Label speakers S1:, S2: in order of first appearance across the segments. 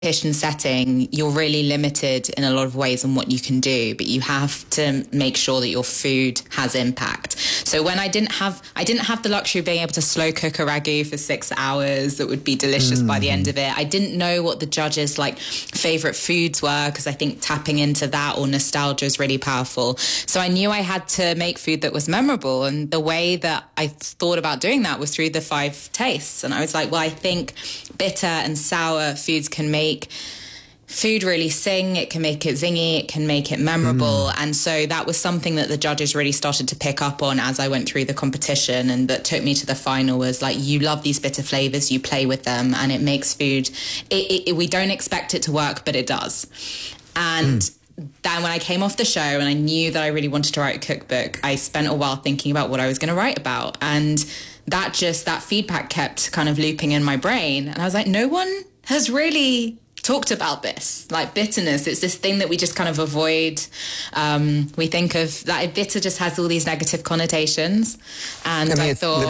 S1: competition setting, you're really limited in a lot of ways on what you can do, but you have to make sure that your food has impact. So when I didn't have the luxury of being able to slow cook a ragu for 6 hours that would be delicious by the end of it. I didn't know what the judges' favorite foods were, because I think tapping into that or nostalgia is really powerful. So I knew I had to make food that was memorable, and the way that I thought about doing that was through the 5 tastes. And I was like, well, I think bitter and sour foods can make food really sing, it can make it zingy, it can make it memorable. And so that was something that the judges really started to pick up on as I went through the competition, and that took me to the final was like, you love these bitter flavors, you play with them, and it makes food, we don't expect it to work, but it does. And then when I came off the show and I knew that I really wanted to write a cookbook, I spent a while thinking about what I was going to write about. And that feedback kept kind of looping in my brain. And I was like, no one has really talked about this, like bitterness. It's this thing that we just kind of avoid. We think of that bitter just has all these negative connotations. And I thought,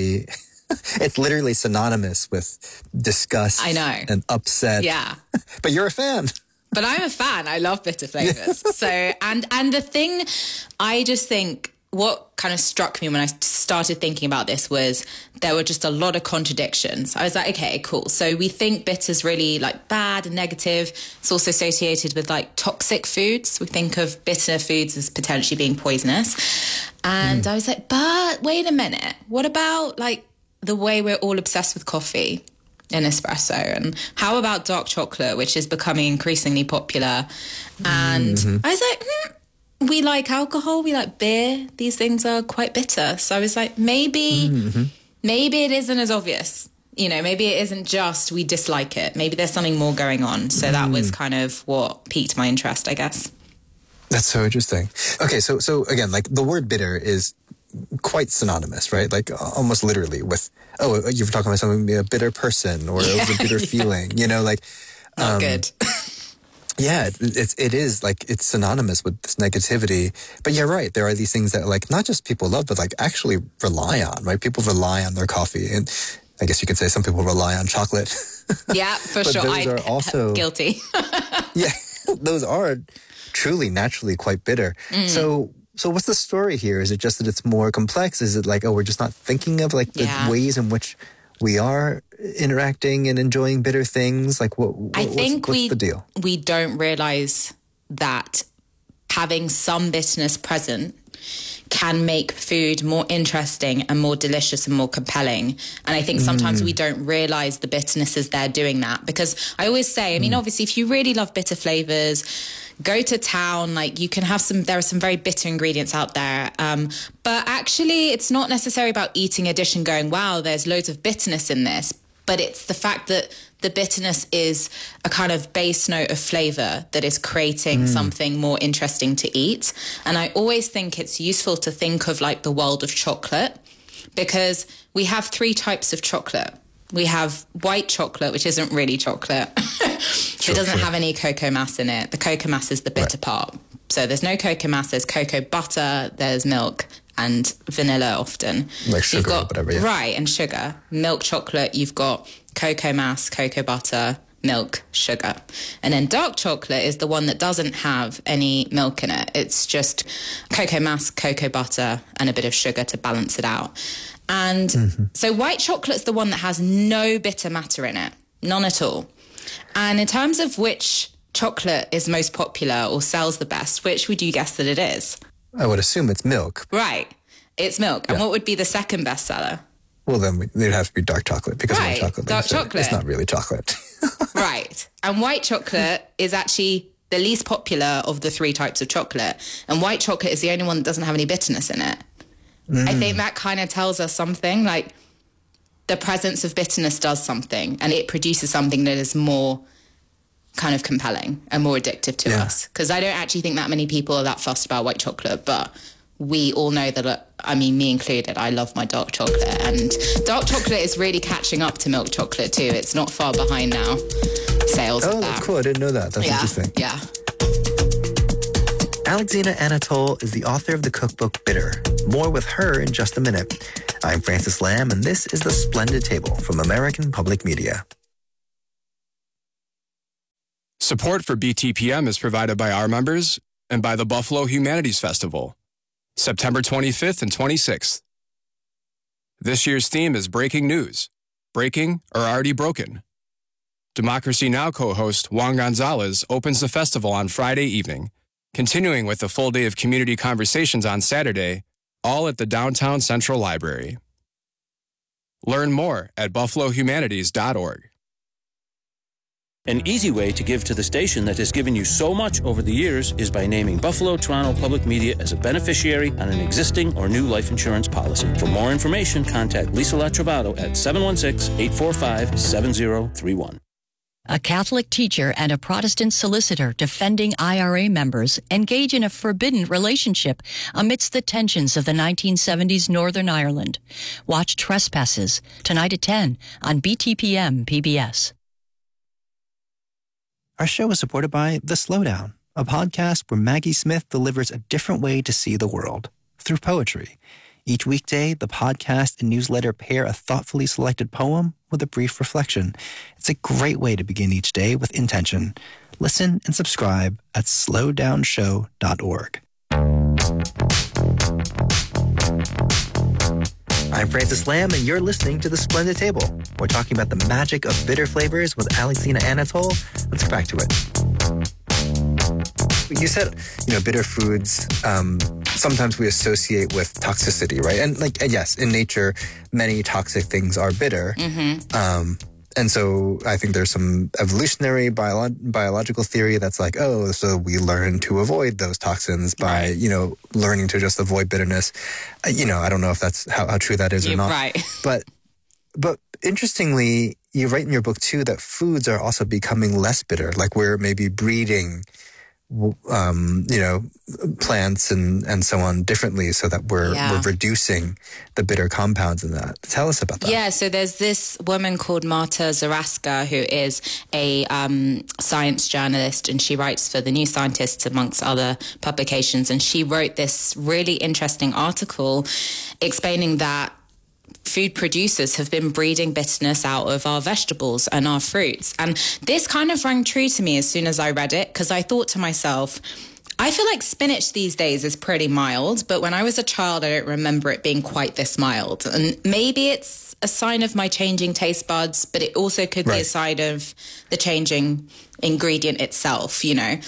S2: it's literally synonymous with disgust.
S1: I know.
S2: And upset.
S1: Yeah.
S2: But you're a fan.
S1: But I'm a fan. I love bitter flavors. So, and the thing, I just think, what kind of struck me when I started thinking about this was there were just a lot of contradictions. I was like, okay, cool. So we think bitter's really bad and negative. It's also associated with toxic foods. We think of bitter foods as potentially being poisonous. And I was like, but wait a minute. What about the way we're all obsessed with coffee and espresso? And how about dark chocolate, which is becoming increasingly popular? And I was like, we like alcohol, we like beer. These things are quite bitter. So I was like, maybe it isn't as obvious. Maybe it isn't just we dislike it. Maybe there's something more going on. So that was kind of what piqued my interest, I guess.
S2: That's so interesting. Okay, so again, the word bitter is quite synonymous, right? Almost literally with, you were talking about something, a bitter person, or it was a bitter feeling,
S1: Not good.
S2: Yeah, it is it's synonymous with this negativity. But you're right. There are these things that not just people love, but actually rely on, right? People rely on their coffee. And I guess you could say some people rely on chocolate.
S1: Yeah, for sure.
S2: Those are also
S1: guilty.
S2: Yeah, those are truly naturally quite bitter. So what's the story here? Is it just that it's more complex? Is it we're just not thinking of the ways in which we are interacting and enjoying bitter things? What's the deal?
S1: We don't realize that having some bitterness present can make food more interesting and more delicious and more compelling. And I think sometimes we don't realize the bitterness is there doing that. Because I always say, obviously, if you really love bitter flavors, go to town, you can have there are some very bitter ingredients out there. But actually, it's not necessarily about eating a dish and going, wow, there's loads of bitterness in this. But it's the fact that the bitterness is a kind of base note of flavor that is creating something more interesting to eat. And I always think it's useful to think of the world of chocolate, because we have 3 types of chocolate. We have white chocolate, which isn't really chocolate. It doesn't have any cocoa mass in it. The cocoa mass is the bitter part. So there's no cocoa mass. There's cocoa butter, there's milk, and vanilla often.
S2: Sugar or whatever, yeah.
S1: Right, and sugar. Milk chocolate, you've got cocoa mass, cocoa butter, milk, sugar. And then dark chocolate is the one that doesn't have any milk in it. It's just cocoa mass, cocoa butter, and a bit of sugar to balance it out. And so white chocolate's the one that has no bitter matter in it. None at all. And in terms of which chocolate is most popular or sells the best, which would you guess that it is?
S2: I would assume it's milk.
S1: Right. It's milk. Yeah. And what would be the second bestseller?
S2: Well, then it'd have to be dark chocolate, because
S1: white chocolate. Dark chocolate.
S2: It's not really chocolate.
S1: Right. And white chocolate is actually the least popular of the 3 types of chocolate. And white chocolate is the only one that doesn't have any bitterness in it. I think that kind of tells us something, the presence of bitterness does something, and it produces something that is more kind of compelling and more addictive to us. Because I don't actually think that many people are that fussed about white chocolate, but we all know that, me included, I love my dark chocolate. And dark chocolate is really catching up to milk chocolate too. It's not far behind now, sales of that.
S2: Oh, that's cool. I didn't know that. That's interesting.
S1: Yeah.
S2: Alexina Anatole is the author of the cookbook Bitter. More with her in just a minute. I'm Francis Lamb, and this is The Splendid Table from American Public Media.
S3: Support for BTPM is provided by our members and by the Buffalo Humanities Festival, September 25th and 26th. This year's theme is Breaking News, Breaking or Already Broken. Democracy Now! Co-host Juan Gonzalez opens the festival on Friday evening, continuing with a full day of community conversations on Saturday, all at the Downtown Central Library. Learn more at buffalohumanities.org.
S4: An easy way to give to the station that has given you so much over the years is by naming Buffalo Toronto Public Media as a beneficiary on an existing or new life insurance policy. For more information, contact Lisa Latrovato at 716-845-7031.
S5: A Catholic teacher and a Protestant solicitor defending IRA members engage in a forbidden relationship amidst the tensions of the 1970s Northern Ireland. Watch Trespasses tonight at 10 on BTPM PBS.
S6: Our show is supported by The Slowdown, a podcast where Maggie Smith delivers a different way to see the world through poetry. Each weekday, the podcast and newsletter pair a thoughtfully selected poem with a brief reflection. It's a great way to begin each day with intention. Listen and subscribe at slowdownshow.org. I'm Francis Lamb, and you're listening to The Splendid Table. We're talking about the magic of bitter flavors with Alexina Anatol. Let's get back to it. You said, bitter foods, sometimes we associate with toxicity, right? And yes, in nature, many toxic things are bitter. Mm-hmm. And so I think there's some evolutionary biological theory that's like, so we learn to avoid those toxins by, learning to just avoid bitterness. I don't know if that's how true that is or not.
S1: Right.
S6: But interestingly, you write in your book too that foods are also becoming less bitter. Like we're maybe breeding plants and so on differently so that we're reducing the bitter compounds in that. Tell us about that.
S1: Yeah, so there's this woman called Marta Zaraska who is a science journalist, and she writes for The New Scientist amongst other publications, and she wrote this really interesting article explaining that food producers have been breeding bitterness out of our vegetables and our fruits. And this kind of rang true to me as soon as I read it, because I thought to myself, I feel like spinach these days is pretty mild, but when I was a child, I don't remember it being quite this mild. And maybe it's a sign of my changing taste buds, but it also could be a sign of the changing ingredient itself,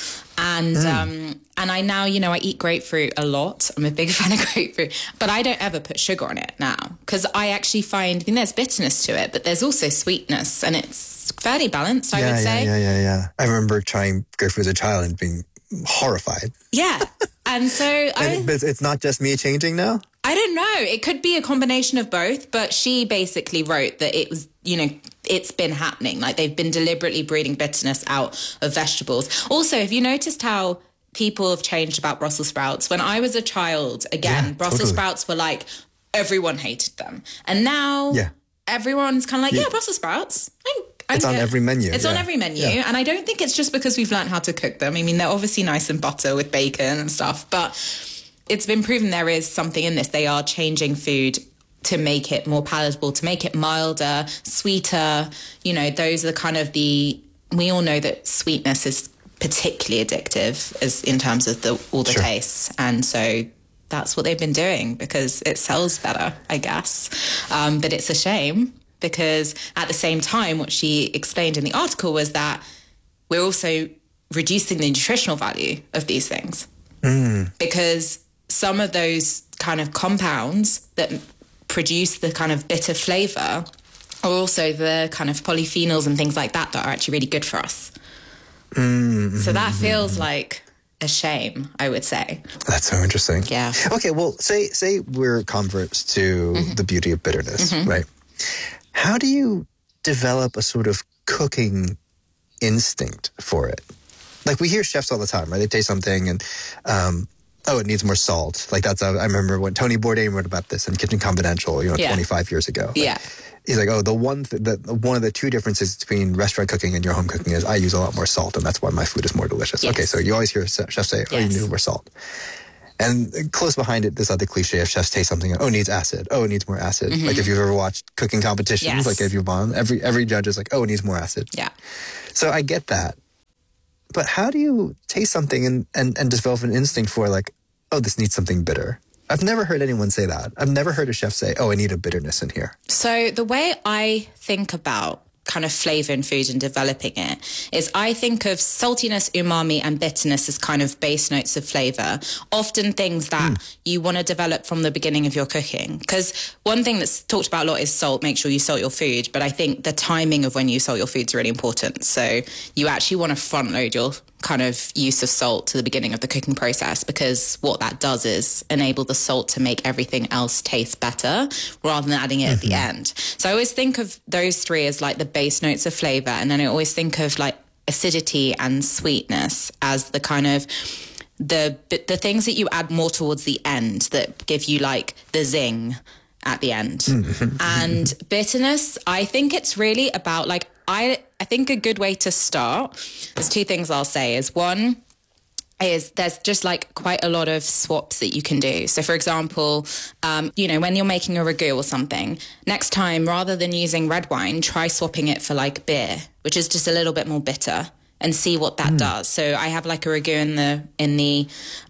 S1: And I now, I eat grapefruit a lot. I'm a big fan of grapefruit, but I don't ever put sugar on it now because I actually find, there's bitterness to it, but there's also sweetness, and it's fairly balanced, I would say.
S6: Yeah. I remember trying grapefruit as a child and being horrified.
S1: Yeah. And so
S6: it's not just me changing now?
S1: I don't know. It could be a combination of both, but she basically wrote that it was, it's been happening. Like they've been deliberately breeding bitterness out of vegetables. Also, have you noticed how people have changed about Brussels sprouts? When I was a child, Brussels sprouts were like, everyone hated them. And now everyone's kind of like, Brussels sprouts.
S6: It's on every menu.
S1: It's on every menu. Yeah. And I don't think it's just because we've learned how to cook them. I mean, they're obviously nice in butter with bacon and stuff, but it's been proven there is something in this. They are changing food to make it more palatable, to make it milder, sweeter. Those are kind of we all know that sweetness is particularly addictive as in terms of all the tastes. And so that's what they've been doing because it sells better, I guess. But it's a shame because at the same time, what she explained in the article was that we're also reducing the nutritional value of these things because some of those kind of compounds that produce the kind of bitter flavor are also the kind of polyphenols and things like that are actually really good for us. So that feels like a shame, I would say.
S6: That's so interesting.
S1: Yeah.
S6: Okay, well, say we're converts to the beauty of bitterness, right? How do you develop a sort of cooking instinct for it? Like we hear chefs all the time, right? They taste something and, it needs more salt. Like I remember when Tony Bourdain wrote about this in Kitchen Confidential, 25 years ago. Like, he's like, one of the two differences between restaurant cooking and your home cooking is I use a lot more salt, and that's why my food is more delicious. Yes. Okay, so you always hear chefs say, you need more salt. And close behind it, this other cliche of chefs taste something, it needs acid. It needs more acid. Like if you've ever watched cooking competitions, like if you've won, every judge is like, it needs more acid.
S1: Yeah.
S6: So I get that. But how do you taste something and develop an instinct for like, oh, this needs something bitter? I've never heard anyone say that. I've never heard a chef say, oh, I need a bitterness in here.
S1: So the way I think about kind of flavor in food and developing it is I think of saltiness, umami, and bitterness as kind of base notes of flavor, often things that you want to develop from the beginning of your cooking. Because one thing that's talked about a lot is salt. Make sure you salt your food. But I think the timing of when you salt your food is really important. So you actually want to front load your kind of use of salt to the beginning of the cooking process, because what that does is enable the salt to make everything else taste better rather than adding it at the end. So I always think of those three as like the base notes of flavor, and then I always think of like acidity and sweetness as the kind of the things that you add more towards the end that give you like the zing at the end. And bitterness, I think it's really about like, I think a good way to start, there's two things I'll say is one is there's just like quite a lot of swaps that you can do. So for example, you know, when you're making a ragu or something, next time, rather than using red wine, try swapping it for like beer, which is just a little bit more bitter, and see what that does. So I have like a ragu in the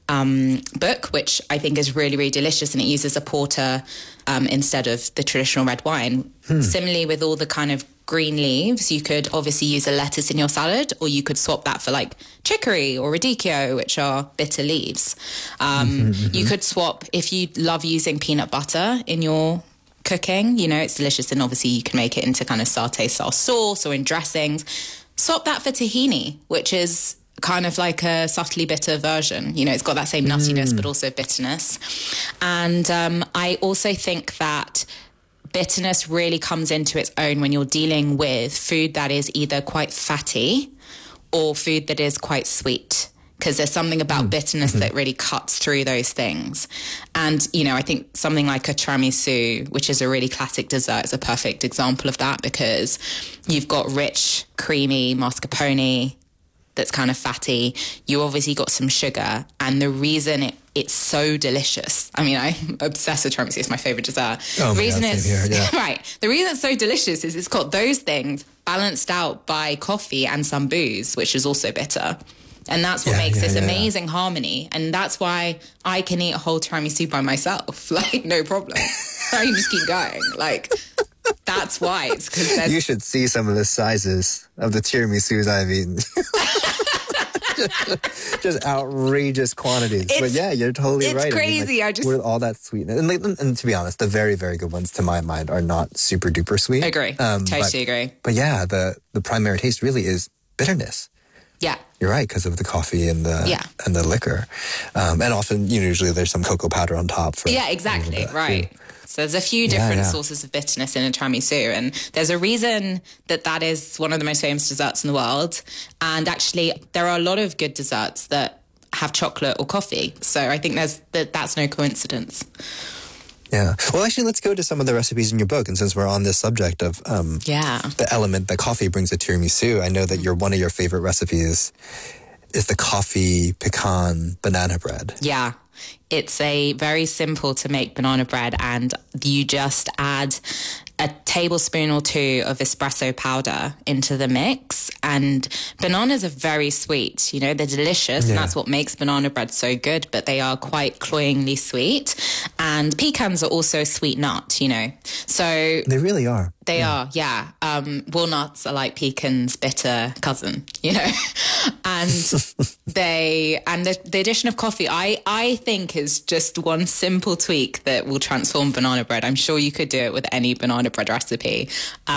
S1: book, which I think is really, really delicious, and it uses a porter instead of the traditional red wine. Similarly with all the kind of green leaves, you could obviously use a lettuce in your salad, or you could swap that for like chicory or radicchio, which are bitter leaves. You could swap, if you love using peanut butter in your cooking, you know, it's delicious, and obviously you can make it into kind of satay style sauce or in dressings. Swap that for tahini, which is kind of like a subtly bitter version. You know, it's got that same nuttiness, but also bitterness. And I also think that bitterness really comes into its own when you're dealing with food that is either quite fatty or food that is quite sweet, because there's something about bitterness that really cuts through those things. And, you know, I think something like a tiramisu, which is a really classic dessert, is a perfect example of that, because you've got rich, creamy mascarpone that's kind of fatty. You obviously got some sugar, and the reason it's so delicious. I mean, I'm obsessed with tiramisu. It's my favorite dessert.
S6: Oh,
S1: the reason
S6: God, same here, yeah.
S1: Right. The reason it's so delicious is it's got those things balanced out by coffee and some booze, which is also bitter. And that's what makes this amazing harmony. And that's why I can eat a whole tiramisu by myself. Like, no problem. I can just keep going. Like, that's why. It's because
S6: you should see some of the sizes of the tiramisus I've eaten. Just outrageous quantities. But yeah, you're totally right.
S1: It's crazy.
S6: I mean, like, with all that sweetness. And to be honest, the very, very good ones, to my mind, are not super duper sweet.
S1: Agree. Totally agree.
S6: But yeah, the primary taste really is bitterness.
S1: Yeah.
S6: You're right, because of the coffee and the liquor. And often, you know, usually there's some cocoa powder on top.
S1: Yeah, exactly. Right. Yeah. So there's a few different sources of bitterness in a tiramisu, and there's a reason that is one of the most famous desserts in the world. And actually, there are a lot of good desserts that have chocolate or coffee. So I think that's no coincidence.
S6: Yeah. Well, actually, let's go to some of the recipes in your book. And since we're on this subject of the element that coffee brings to tiramisu, I know that one of your favorite recipes is the coffee pecan banana bread.
S1: Yeah. It's a very simple to make banana bread, and you just add a tablespoon or two of espresso powder into the mix. And bananas are very sweet, you know, they're delicious, and that's what makes banana bread so good, but they are quite cloyingly sweet. And pecans are also a sweet nut, you know. So
S6: they really are.
S1: They are, yeah. Walnuts are like pecans' bitter cousin, you know. And the addition of coffee, I think, is just one simple tweak that will transform banana bread. I'm sure you could do it with any banana bread recipe.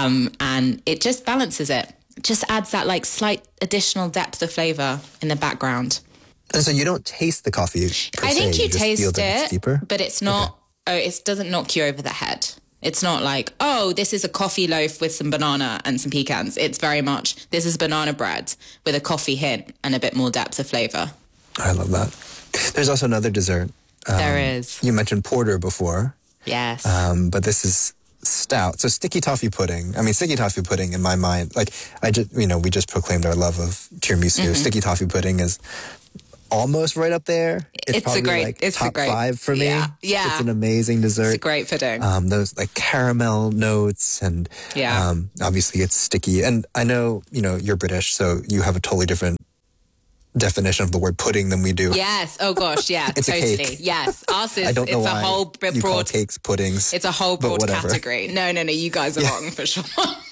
S1: And it just balances it. It just adds that like slight additional depth of flavor in the background.
S6: And so you don't taste the coffee per
S1: I think
S6: se.
S1: you taste it, but it's not,
S6: okay.
S1: It doesn't knock you over the head. It's not like, oh, this is a coffee loaf with some banana and some pecans. It's very much, this is banana bread with a coffee hint and a bit more depth of flavor.
S6: I love that. There's also another dessert.
S1: There is.
S6: You mentioned porter before.
S1: Yes.
S6: But this is stout. So sticky toffee pudding. I mean, sticky toffee pudding in my mind, like we just proclaimed our love of tiramisu. Mm-hmm. Sticky toffee pudding is almost right up there. It's probably top 5 for me.
S1: Yeah.
S6: It's an amazing dessert.
S1: It's a great pudding.
S6: Those like caramel notes and obviously it's sticky. And I know, you're British, so you have a totally different
S2: definition of the word pudding than we do.
S1: Yes. Oh gosh. Yeah.
S2: It's
S1: totally.
S2: a cake.
S1: Yes. Us is.
S2: I don't know
S1: it's
S2: why
S1: a whole
S2: you call
S1: broad
S2: cakes puddings.
S1: It's a whole broad category. No. You guys are wrong for sure.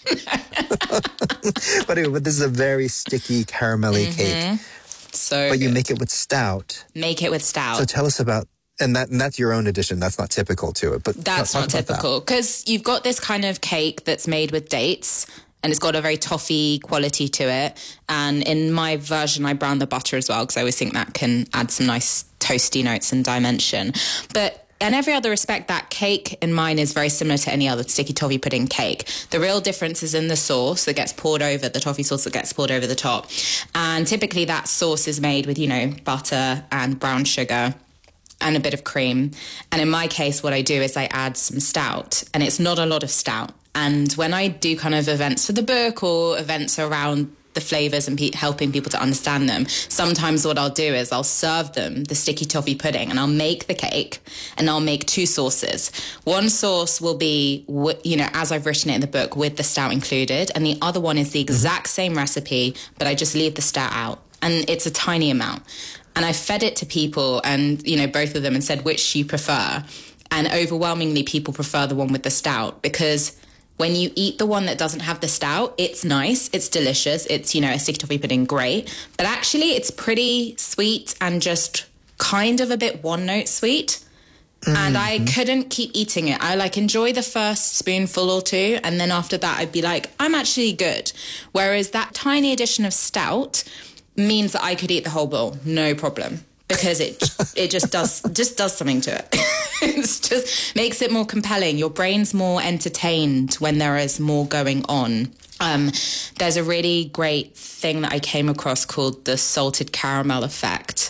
S2: But anyway, this is a very sticky caramelly cake.
S1: So,
S2: but you make it with stout.
S1: Make it with stout.
S2: So tell us about. And that's your own addition. That's not typical to it. But
S1: that's not typical because you've got this kind of cake that's made with dates. And it's got a very toffee quality to it. And in my version, I brown the butter as well because I always think that can add some nice toasty notes and dimension. But in every other respect, that cake in mine is very similar to any other sticky toffee pudding cake. The real difference is in the sauce that gets poured over, the toffee sauce that gets poured over the top. And typically that sauce is made with, butter and brown sugar and a bit of cream. And in my case, what I do is I add some stout. And it's not a lot of stout. And when I do kind of events for the book or events around the flavours and helping people to understand them, sometimes what I'll do is I'll serve them the sticky toffee pudding and I'll make the cake and I'll make two sauces. One sauce will be, as I've written it in the book, with the stout included. And the other one is the exact same recipe, but I just leave the stout out. And it's a tiny amount. And I fed it to people and, both of them and said, which you prefer? And overwhelmingly, people prefer the one with the stout because when you eat the one that doesn't have the stout, it's nice, it's delicious, it's, a sticky toffee pudding, great. But actually, it's pretty sweet and just kind of a bit one-note sweet. And I couldn't keep eating it. I enjoy the first spoonful or two. And then after that, I'd be like, I'm actually good. Whereas that tiny addition of stout means that I could eat the whole bowl, no problem. Because it just does something to it. It just makes it more compelling. Your brain's more entertained when there is more going on. There's a really great thing that I came across called the salted caramel effect.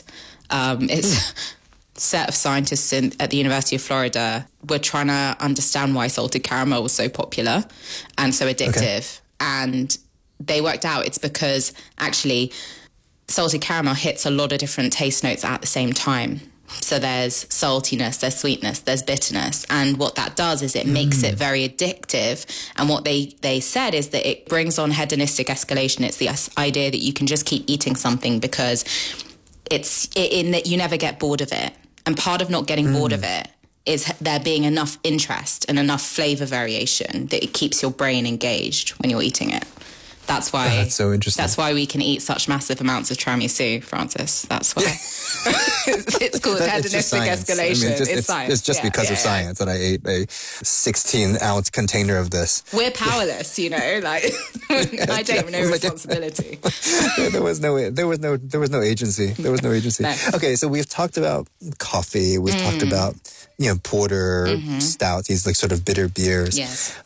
S1: It's a set of scientists at the University of Florida were trying to understand why salted caramel was so popular and so addictive. Okay. And they worked out it's because actually salted caramel hits a lot of different taste notes at the same time. So there's saltiness, there's sweetness, there's bitterness. And what that does is it makes it very addictive. And what they said is that it brings on hedonistic escalation. It's the idea that you can just keep eating something because it's in that you never get bored of it. And part of not getting bored of it is there being enough interest and enough flavor variation that it keeps your brain engaged when you're eating it. That's why.
S2: That's so interesting.
S1: That's why we can eat such massive amounts of tiramisu, Francis. That's why. It's called hedonistic escalation. It's science.
S2: It's just because of science that I ate a 16-ounce container of this.
S1: We're powerless, I don't have no responsibility.
S2: There was no agency. There was no agency.
S1: No.
S2: Okay, so we've talked about coffee. We've talked about porter, stout, these sort of bitter beers.
S1: Yes.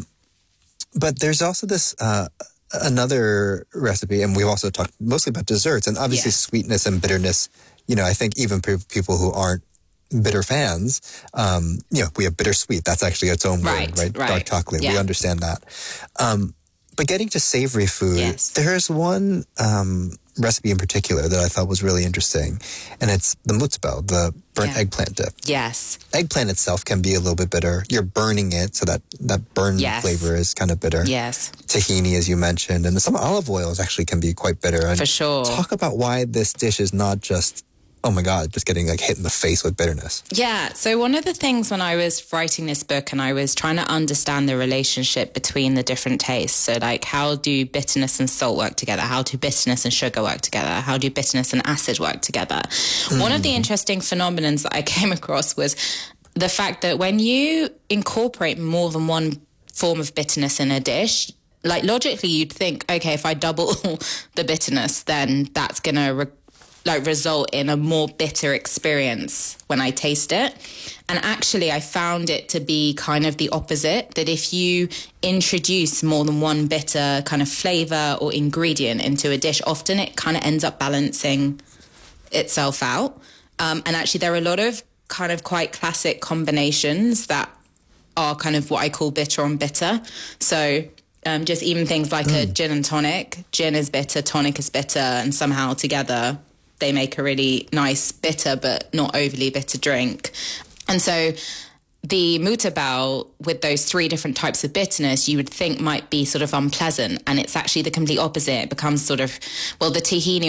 S2: But there's also this another recipe, and we've also talked mostly about desserts, and obviously sweetness and bitterness. I think even people who aren't bitter fans, we have bittersweet. That's actually its own word, right? Dark chocolate. Yeah. We understand that. But getting to savory food, there's one recipe in particular that I thought was really interesting, and it's the mutzbel, the burnt eggplant dip.
S1: Yes.
S2: Eggplant itself can be a little bit bitter. You're burning it, so that burn flavor is kind of bitter.
S1: Yes.
S2: Tahini, as you mentioned, and some olive oils actually can be quite bitter. And
S1: for sure.
S2: Talk about why this dish is not just, oh my God, just getting hit in the face with bitterness.
S1: Yeah. So one of the things when I was writing this book and I was trying to understand the relationship between the different tastes. So how do bitterness and salt work together? How do bitterness and sugar work together? How do bitterness and acid work together? One of the interesting phenomena that I came across was the fact that when you incorporate more than one form of bitterness in a dish, logically you'd think, okay, if I double the bitterness, then that's going to result in a more bitter experience when I taste it. And actually, I found it to be kind of the opposite, that if you introduce more than one bitter kind of flavor or ingredient into a dish, often it kind of ends up balancing itself out. And actually, there are a lot of kind of quite classic combinations that are kind of what I call bitter on bitter. So just even things like a gin and tonic. Gin is bitter, tonic is bitter, and somehow together they make a really nice bitter but not overly bitter drink. And so the mutzbel with those three different types of bitterness you would think might be sort of unpleasant, and it's actually the complete opposite. It becomes sort of, the tahini